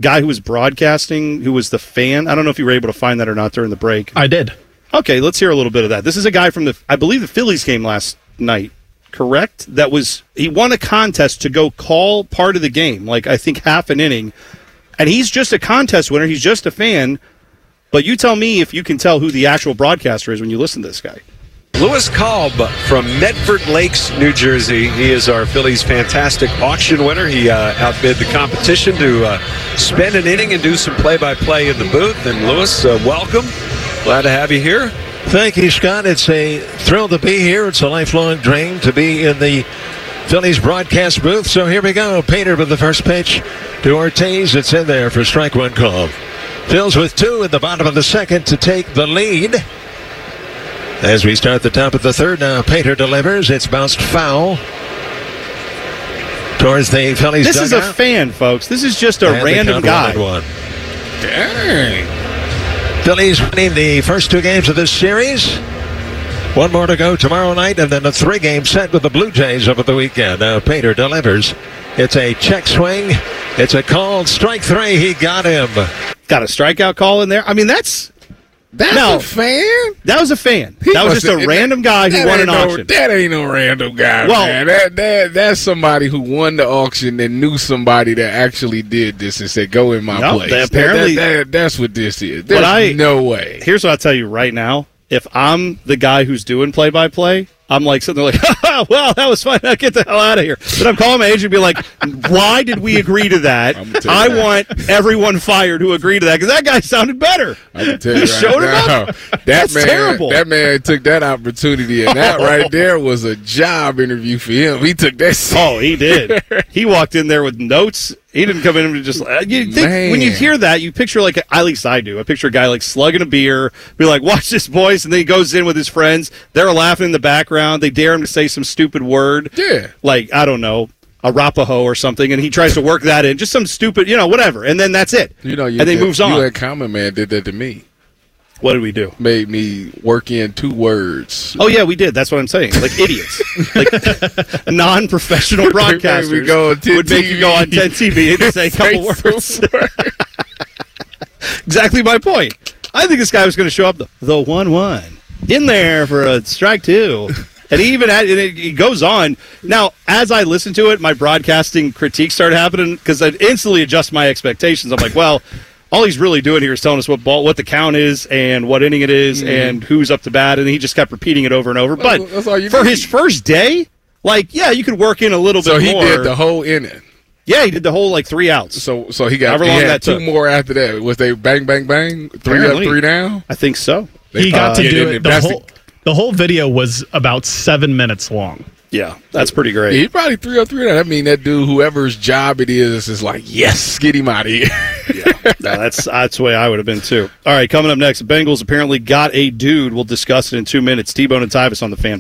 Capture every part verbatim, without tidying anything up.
guy who was broadcasting, who was the fan. I don't know if you were able to find that or not during the break. I did. Okay, let's hear a little bit of that. This is a guy from the, I believe the Phillies game last night, correct? That was, he won a contest to go call part of the game, like I think half an inning. And he's just a contest winner. He's just a fan. But you tell me if you can tell who the actual broadcaster is when you listen to this guy. Lewis Kalb from Medford Lakes, New Jersey. He is our Phillies' fantastic auction winner. He uh, outbid the competition to uh, spend an inning and do some play-by-play in the booth. And Lewis, uh, welcome. Glad to have you here. Thank you, Scott. It's a thrill to be here. It's a lifelong dream to be in the Phillies broadcast booth. So here we go. Painter with the first pitch to Ortiz. It's in there for strike one call. Phils with two in the bottom of the second to take the lead. As we start the top of the third now, Painter delivers. It's bounced foul towards the Phillies This dugout. is a fan, folks. This is just a And random guy. One. Dang. Phillies winning the first two games of this series. One more to go tomorrow night, and then a three-game set with the Blue Jays over the weekend. Now Painter delivers. It's a check swing. It's a called strike three. He got him. Got a strikeout call in there. I mean, that's... That's no, a fan? That was a fan. He that was just a that, random guy who won an no, auction. That ain't no random guy, well, man. That, that, that's somebody who won the auction and knew somebody that actually did this and said, go in my no, place. They apparently, that, that, that, that's what this is. There's I, no way. Here's what I'll tell you right now. If I'm the guy who's doing play-by-play, I'm like sitting there like, well, that was fun. Now get the hell out of here. But I'm calling my agent and be like, why did we agree to that? I that. want everyone fired who agreed to that because that guy sounded better. I'm tell you he right showed now, him up. That That's man, terrible. That man took that opportunity, and that right there was a job interview for him. He took that. Oh, he did. He walked in there with notes. He didn't come in and just. You think, when you hear that, you picture like at least I do. I picture a guy like slugging a beer, be like, "Watch this, boys," and then he goes in with his friends. They're laughing in the background. They dare him to say some stupid word, yeah, like I don't know, Arapaho or something, and he tries to work that in, just some stupid, you know, whatever, and then that's it. You know, you and then did, he moves on. You and Common Man did that to me. What did we do? Made me work in two words. Oh, yeah, we did. That's what I'm saying. Like idiots. Like non-professional broadcasters we go on would make you go on ten T V and say a couple words. Exactly my point. I think this guy was going to show up the, the one one in there for a strike two. And he even had, and it, it goes on. Now, as I listen to it, my broadcasting critiques started happening because I instantly adjust my expectations. I'm like, well, all he's really doing here is telling us what ball, what the count is, and what inning it is, mm-hmm. and who's up to bat, and he just kept repeating it over and over. But that's all you for need. his first day, like, yeah, you could work in a little so bit more. So he did the whole inning. Yeah, he did the whole like three outs. So, so he got However he long had that two took. more after that. Was they bang, bang, bang, three Apparently. up, three down? I think so. He got uh, to yeah, do it. The that's whole, the whole video was about seven minutes long. Yeah, that's pretty great. Yeah, he probably three up, three down. I mean, that dude, whoever's job it is, is like, yes, get him out of here. Yeah, no, that's that's the way I would have been too. All right, coming up next, the Bengals apparently got a dude. We'll discuss it in two minutes. T-Bone and Tyvis on the Fan.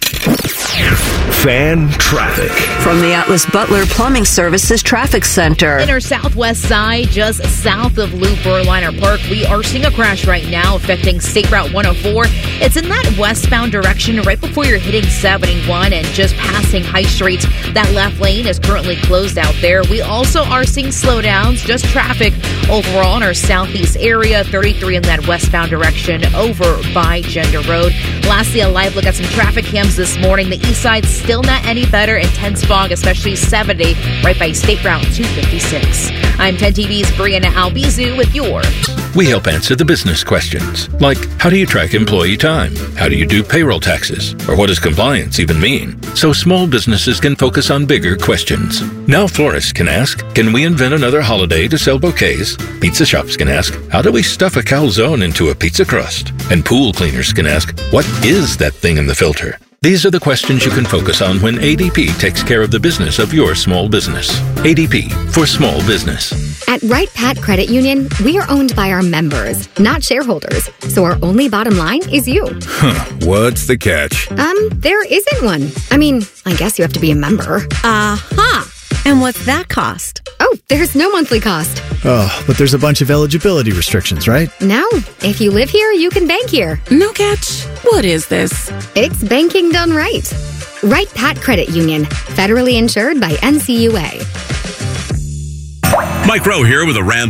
Fan traffic. From the Atlas Butler Plumbing Services Traffic Center. In our southwest side, just south of Loop Berliner Park, we are seeing a crash right now affecting State Route one oh four. It's in that westbound direction right before you're hitting seventy-one and just passing High Street. That left lane is currently closed out there. We also are seeing slowdowns, just traffic overall in our southeast area, thirty-three in that westbound direction over by Gender Road. Lastly, a live look at some traffic cams this morning. The east side still not any better. Intense fog, especially seventy right by State Route two fifty-six. I'm ten T V's Brianna Albizu with your... We help answer the business questions, like how do you track employee time? How do you do payroll taxes? Or what does compliance even mean? So small businesses can focus on bigger questions. Now florists can ask, can we invent another holiday to sell bouquets? Pizza shops can ask, how do we stuff a calzone into a pizza crust? And pool cleaners can ask, what is that thing in the filter? These are the questions you can focus on when A D P takes care of the business of your small business. A D P, for small business. At Wright Pat Credit Union, we are owned by our members, not shareholders. So our only bottom line is you. Huh, what's the catch? Um, there isn't one. I mean, I guess you have to be a member. Uh-huh. And what's that cost? Oh, there's no monthly cost. Oh, but there's a bunch of eligibility restrictions, right? No. If you live here, you can bank here. No catch. What is this? It's banking done right. Wright Pat Credit Union, federally insured by N C U A. Mike Rowe here with a Ram